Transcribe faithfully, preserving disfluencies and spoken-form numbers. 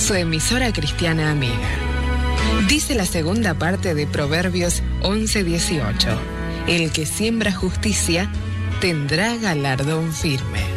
su emisora cristiana amiga. Dice la segunda parte de Proverbios once dieciocho: el que siembra justicia tendrá galardón firme.